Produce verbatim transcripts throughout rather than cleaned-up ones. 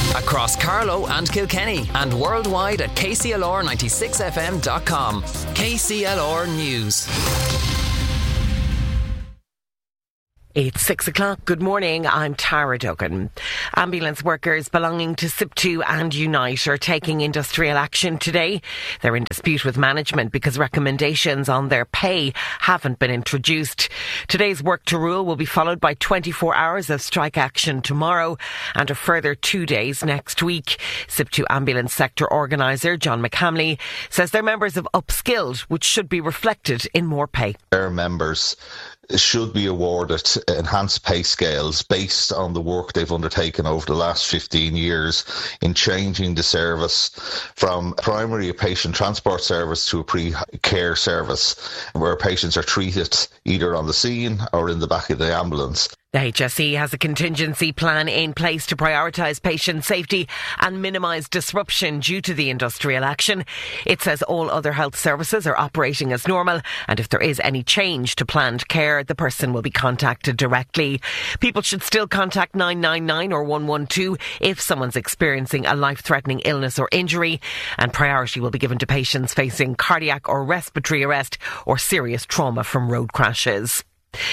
Across Carlow and Kilkenny and worldwide at k c l r ninety-six f m dot com. K C L R News. It's six o'clock. Good morning. I'm Tara Duggan. Ambulance workers belonging to S I P two and Unite are taking industrial action today. They're in dispute with management because recommendations on their pay haven't been introduced. Today's work to rule will be followed by twenty-four hours of strike action tomorrow and a further two days next week. S I P two ambulance sector organiser John McCamley says their members have upskilled, which should be reflected in more pay. Their members should be awarded enhanced pay scales based on the work they've undertaken over the last fifteen years in changing the service from primary patient transport service to a pre-care service where patients are treated either on the scene or in the back of the ambulance. The H S E has a contingency plan in place to prioritise patient safety and minimise disruption due to the industrial action. It says all other health services are operating as normal, and if there is any change to planned care, the person will be contacted directly. People should still contact nine nine nine or one one two if someone's experiencing a life-threatening illness or injury, and priority will be given to patients facing cardiac or respiratory arrest or serious trauma from road crashes.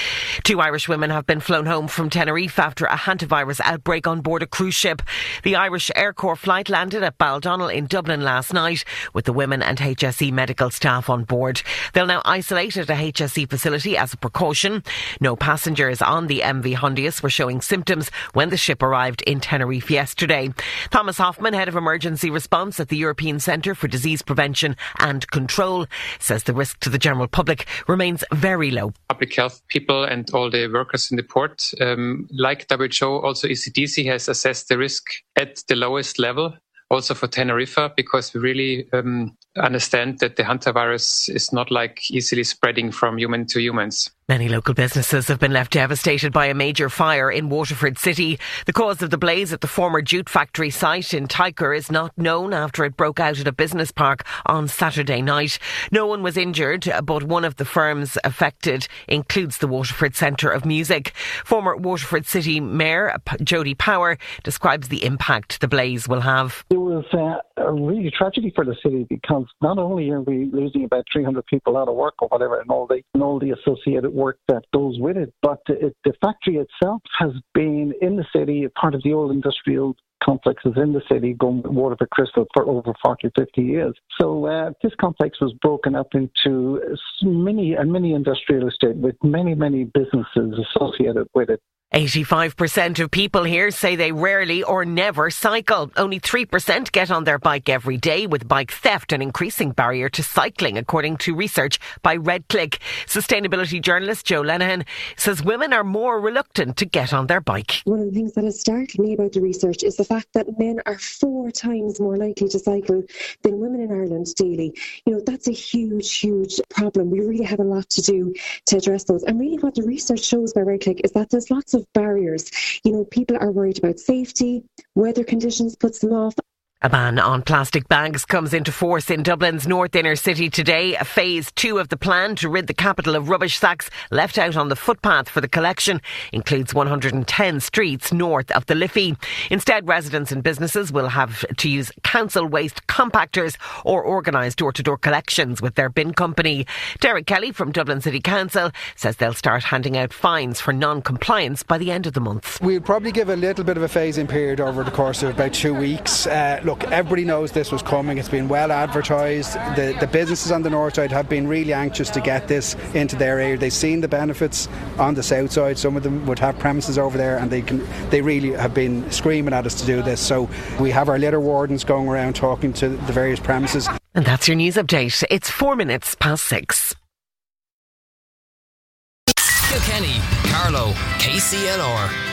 Two Irish women have been flown home from Tenerife after a hantavirus outbreak on board a cruise ship. The Irish Air Corps flight landed at Baldonnel in Dublin last night with the women and H S E medical staff on board. They'll now isolate at a H S E facility as a precaution. No passengers on the M V Hondius were showing symptoms when the ship arrived in Tenerife yesterday. Thomas Hoffman, head of emergency response at the European Centre for Disease Prevention and Control, says the risk to the general public remains very low. Public health people and all the workers in the port, um, like W H O, also E C D C has assessed the risk at the lowest level, also for Tenerife, because we really um, understand that the hantavirus is not like easily spreading from human to humans. Many local businesses have been left devastated by a major fire in Waterford City. The cause of the blaze at the former jute factory site in Tyker is not known after it broke out at a business park on Saturday night. No one was injured, but one of the firms affected includes the Waterford Centre of Music. Former Waterford City Mayor Jody Power describes the impact the blaze will have. It was uh, a really tragedy for the city because not only are we losing about three hundred people out of work or whatever and all the, and all the associated work that goes with it, but it, the factory itself has been in the city, part of the old industrial complexes in the city, going with Waterford Crystal for over forty, fifty years. So uh, this complex was broken up into many and many industrial estate with many, many businesses associated with it. eighty-five percent of people here say they rarely or never cycle. Only three percent get on their bike every day, with bike theft an increasing barrier to cycling, according to research by RedClick. Sustainability journalist Joe Lenihan says women are more reluctant to get on their bike. One of the things that has startled me about the research is the fact that men are four times more likely to cycle than women in Ireland daily. You know, that's a huge, huge problem. We really have a lot to do to address those. And really what the research shows by RedClick is that there's lots of barriers. You know, people are worried about safety, weather conditions puts them off. A ban on plastic bags comes into force in Dublin's north inner city today. Phase two of the plan to rid the capital of rubbish sacks left out on the footpath for the collection includes one hundred ten streets north of the Liffey. Instead, residents and businesses will have to use council waste compactors or organise door-to-door collections with their bin company. Derek Kelly from Dublin City Council says they'll start handing out fines for non-compliance by the end of the month. We'll probably give a little bit of a phasing period over the course of about two weeks. Uh, Look, everybody knows this was coming. It's been well advertised. The, the businesses on the north side have been really anxious to get this into their area. They've seen the benefits on the south side. Some of them would have premises over there, and they can. They really have been screaming at us to do this. So we have our litter wardens going around talking to the various premises. And that's your news update. It's four minutes past six. Kilkenny, Carlow, K C L R.